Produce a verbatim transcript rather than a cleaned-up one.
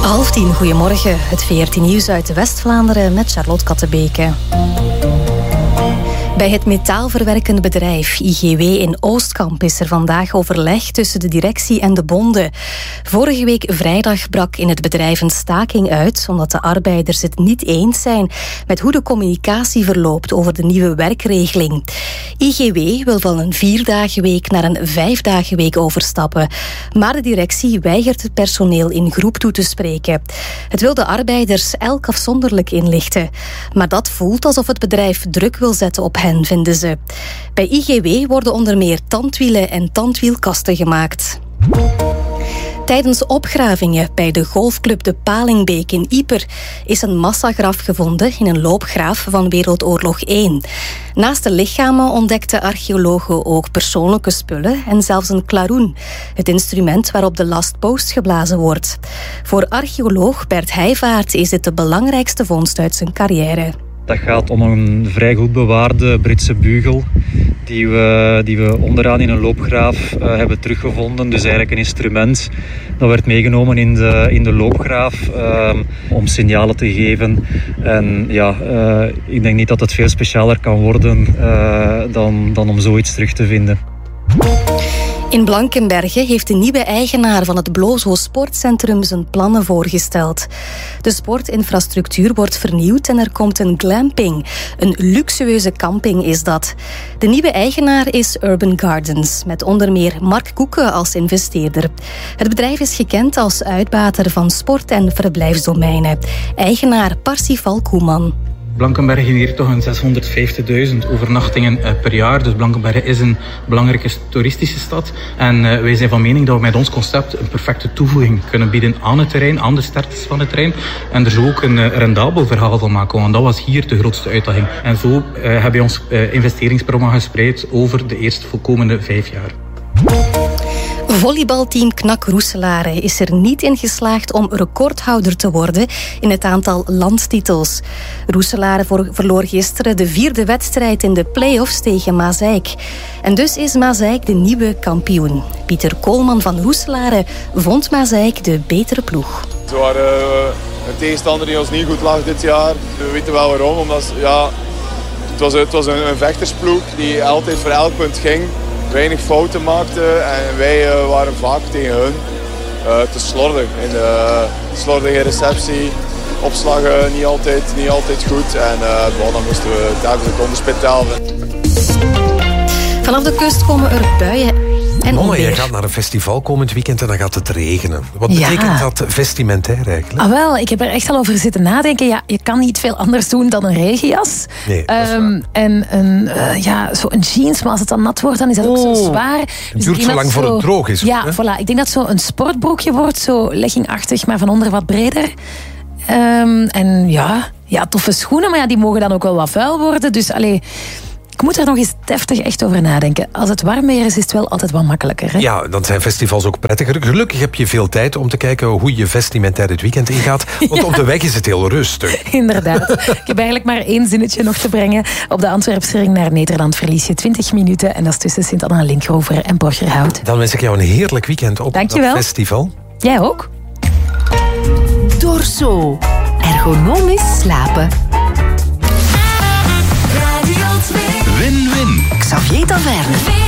Half tien, goedemorgen. Het V R T Nieuws uit West-Vlaanderen met Charlotte Kattebeke. Bij het metaalverwerkende bedrijf I G W in Oostkamp is er vandaag overleg tussen de directie en de bonden. Vorige week vrijdag brak in het bedrijf een staking uit, omdat de arbeiders het niet eens zijn met hoe de communicatie verloopt over de nieuwe werkregeling. I G W wil van een vierdagenweek naar een vijfdagenweek overstappen, maar de directie weigert het personeel in groep toe te spreken. Het wil de arbeiders elk afzonderlijk inlichten, maar dat voelt alsof het bedrijf druk wil zetten op hen, vinden ze. Bij I G W worden onder meer tandwielen en tandwielkasten gemaakt. Tijdens opgravingen bij de golfclub De Palingbeek in Ieper is een massagraf gevonden in een loopgraaf van Wereldoorlog één. Naast de lichamen ontdekten archeologen ook persoonlijke spullen en zelfs een klaroen, het instrument waarop de last post geblazen wordt. Voor archeoloog Bert Heijvaart is dit de belangrijkste vondst uit zijn carrière. Dat gaat om een vrij goed bewaarde Britse bugel die we, die we onderaan in een loopgraaf uh, hebben teruggevonden. Dus eigenlijk een instrument dat werd meegenomen in de, in de loopgraaf uh, om signalen te geven. En ja, uh, ik denk niet dat het veel specialer kan worden uh, dan, dan om zoiets terug te vinden. In Blankenberge heeft de nieuwe eigenaar van het Blozo Sportcentrum zijn plannen voorgesteld. De sportinfrastructuur wordt vernieuwd en er komt een glamping. Een luxueuze camping is dat. De nieuwe eigenaar is Urban Gardens, met onder meer Mark Koeken als investeerder. Het bedrijf is gekend als uitbater van sport- en verblijfsdomeinen. Eigenaar Parsifal Koeman. Blankenberge genereert toch een zeshonderdvijftigduizend overnachtingen per jaar. Dus Blankenberge is een belangrijke toeristische stad. En uh, wij zijn van mening dat we met ons concept een perfecte toevoeging kunnen bieden aan het terrein, aan de sterktes van het terrein. En er zo ook een uh, rendabel verhaal van maken. Want dat was hier de grootste uitdaging. En zo uh, hebben we ons uh, investeringsprogramma gespreid over de eerste komende vijf jaar. Volleybalteam K N A C Roeselare is er niet in geslaagd om recordhouder te worden in het aantal landstitels. Roeselare verloor gisteren de vierde wedstrijd in de play-offs tegen Mazeik. En dus is Mazeik de nieuwe kampioen. Pieter Koolman van Roeselare vond Mazeik de betere ploeg. Ze waren uh, een tegenstander die ons niet goed lag dit jaar. We weten wel waarom, omdat ja, het was, het was een, een vechtersploeg die altijd voor elk punt ging. Weinig fouten maakte en wij uh, waren vaak tegen hun uh, te slordig. In de uh, slordige receptie, opslagen niet altijd, niet altijd goed en uh, bon, dan moesten we telkens het onderspit helpen. Vanaf de kust komen er buien en Mama, onweer. jij gaat naar een festival komend weekend en dan gaat het regenen. Wat Ja. betekent dat vestimentair eigenlijk? Ah, wel, ik heb er echt al over zitten nadenken. Ja, je kan niet veel anders doen dan een regenjas. Nee, dat is um, en een, uh, ja, zo een jeans, maar als het dan nat wordt, dan is dat ook zo Oh, zwaar. het Dus duurt ik zo denk lang dat voor het droog is. Ja, hè? voilà. Ik denk dat zo een sportbroekje wordt, zo leggingachtig, maar van onder wat breder. Um, en ja, ja, toffe schoenen, maar ja, die mogen dan ook wel wat vuil worden. Dus allee, ik moet er nog eens deftig echt over nadenken. Als het warm weer is, is het wel altijd wat makkelijker. Hè? Ja, dan zijn festivals ook prettiger. Gelukkig heb je veel tijd om te kijken hoe je vestimentair het weekend ingaat. Want ja. op de weg is het heel rustig. Inderdaad. Ik heb eigenlijk maar één zinnetje nog te brengen. Op de Antwerpse ring naar Nederland verlies je twintig minuten. En dat is tussen Sint-Anna Linkrover en Borgerhout. Dan wens ik jou een heerlijk weekend op Dankjewel. dat festival. Jij ook. Dorso. Ergonomisch slapen. Win-win. Xavier Taverne.